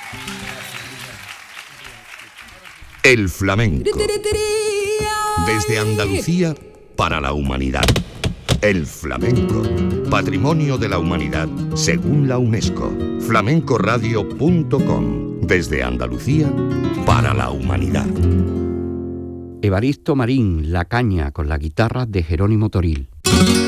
El flamenco. Desde Andalucía para la humanidad. El flamenco. Patrimonio de la humanidad según la UNESCO. flamencoradio.com. Desde Andalucía para la humanidad. Evaristo Marín, La Caña, con la guitarra de Jerónimo Toril.